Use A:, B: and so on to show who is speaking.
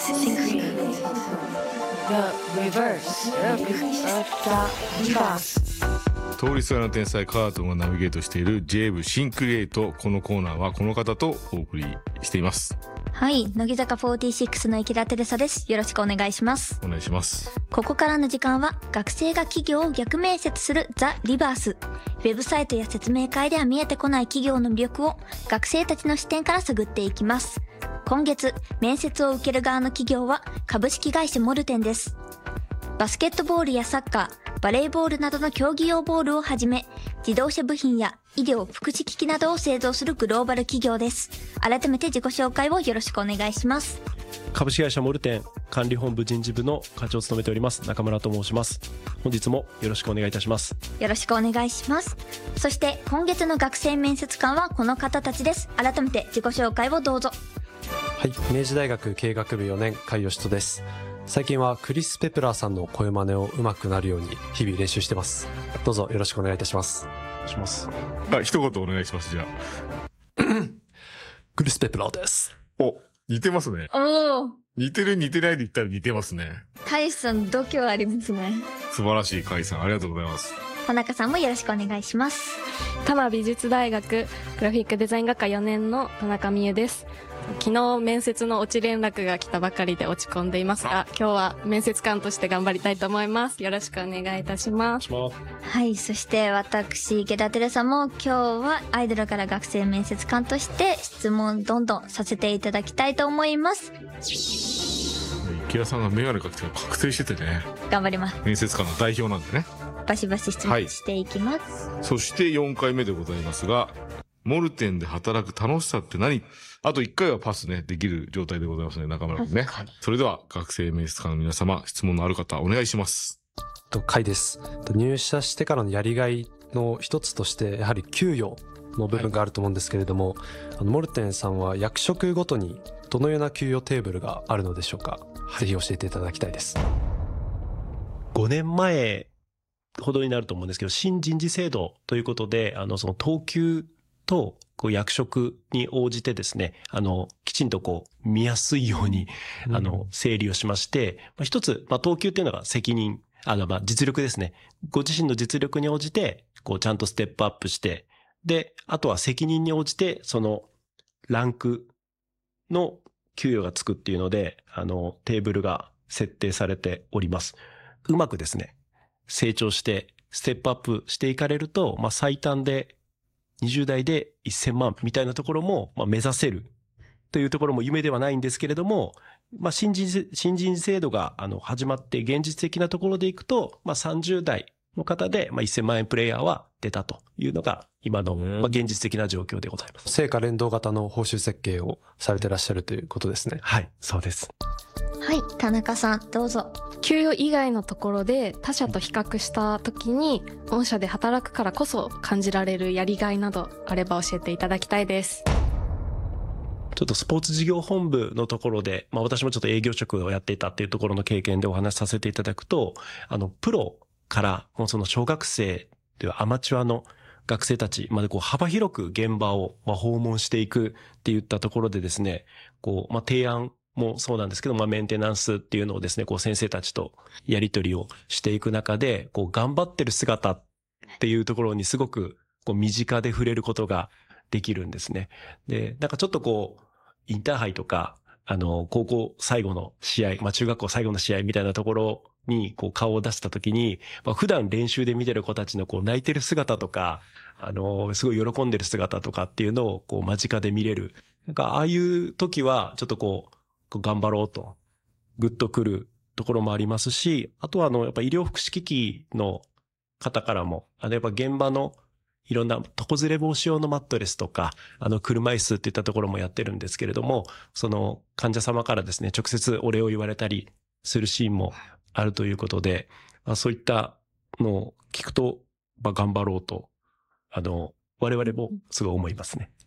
A: Synchrony. The reverse of the reverse.
B: 通りすがりの天才カートンがナビゲートしている J-Wave シンクリエイト。このコーナーはこの方とお送りしています。
C: はい、乃木坂46の池田テレサです。よろしくお願いします。
B: お願いします。
C: ここからの時間は学生が企業を逆面接するザ・リバース。ウェブサイトや説明会では見えてこない企業の魅力を学生たちの視点から探っていきます。今月、面接を受ける側の企業は株式会社モルテンです。バスケットボールやサッカー、バレーボールなどの競技用ボールをはじめ、自動車部品や医療・福祉機器などを製造するグローバル企業です。改めて自己紹介をよろしくお願いします。
D: 株式会社モルテン管理本部人事部の課長を務めております中村と申します。本日もよろしくお願いいたします。
C: よろしくお願いします。そして今月の学生面接官はこの方たちです。改めて自己紹介をどうぞ。
E: はい、明治大学経営学部4年甲斐義人です。最近はクリス・ペプラーさんの声真似を上手くなるように日々練習してます。どうぞよろしくお願いいたします。
D: お願いします。
B: 一言お願いします。じゃあ
E: クリス・ペプラーです。
B: お、似てますね。
C: おー、
B: 似てる似てないで言ったら似てますね。
C: 甲斐さん度胸ありますね。
B: 素晴らしい。甲斐さんありがとうございます。
C: 田中さんもよろしくお願いします。
F: 多摩美術大学グラフィックデザイン学科4年の田中美優です。昨日面接の落ち連絡が来たばかりで落ち込んでいますが、今日は面接官として頑張りたいと思います。よろしくお願いいたします。
C: はい、そして私池田テレサも今日はアイドルから学生面接官として質問どんどんさせていただきたいと思います。
B: 池田さんがメガネかけて確定しててね。
C: 頑張ります。
B: 面接官の代表なんでね。
C: バシバシ質問していきます。
B: そして4回目でございますが、モルテンで働く楽しさって何？あと1回はパスね、できる状態でございますね、中村君ね。それでは学生面接官の皆様、質問のある方お願いします。
E: 甲斐です。入社してからのやりがいの一つとしてやはり給与の部分があると思うんですけれども、モルテンさんは役職ごとにどのような給与テーブルがあるのでしょうか。ぜひ教えていただきたいです。
D: 5年前ほどになると思うんですけど、新人事制度ということで、その等級と役職に応じてですね、きちんと見やすいように、整理をしまして、一つ、等級っていうのが責任、実力ですね。ご自身の実力に応じて、ちゃんとステップアップして、で、あとは責任に応じて、その、ランクの給与がつくっていうので、テーブルが設定されております。うまくですね、成長して、ステップアップしていかれると、最短で、20代で1000万みたいなところも目指せるというところも夢ではないんですけれども、新人制度が始まって現実的なところでいくと、30代の方で1000万円プレイヤーは出たというのが今の現実的な状況でございます。
E: 成果連動型の報酬設計をされてらっしゃるということですね。
D: はい、そうです。
C: はい、田中さんどうぞ。
F: 給与以外のところで他社と比較した時に御社で働くからこそ感じられるやりがいなどあれば教えていただきたいです。
D: ちょっとスポーツ事業本部のところで、私もちょっと営業職をやっていたっていうところの経験でお話しさせていただくと、プロからその小学生ではアマチュアの学生たちまで幅広く現場を訪問していくっていったところでですね、提案もそうなんですけど、メンテナンスっていうのをですね、先生たちとやり取りをしていく中で、頑張ってる姿っていうところにすごく身近で触れることができるんですね。で、なんかちょっとインターハイとか、高校最後の試合、中学校最後の試合みたいなところに顔を出したときに、普段練習で見てる子たちの泣いてる姿とか、すごい喜んでる姿とかっていうのを間近で見れる。なんかああいう時はちょっと頑張ろうと、グッとくるところもありますし、あとはやっぱ医療福祉機器の方からも、やっぱ現場のいろんな床ずれ防止用のマットレスとか、車椅子っていったところもやってるんですけれども、その患者様からですね、直接お礼を言われたりするシーンもあるということで、そういったのを聞くと、頑張ろうと、我々もすごい思いますね。